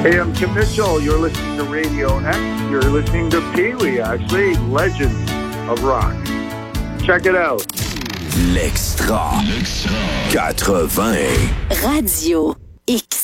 Hey, I'm Kim Mitchell. You're listening to Radio X. You're listening to Pee Wee, actually, Legend of Rock. Check it out. L'Extra. 80. Radio X.